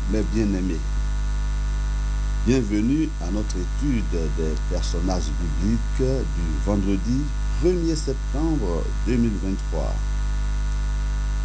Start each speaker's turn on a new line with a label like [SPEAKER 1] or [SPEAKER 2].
[SPEAKER 1] mes bien-aimés. Bienvenue à notre étude des personnages bibliques du vendredi 1er septembre 2023.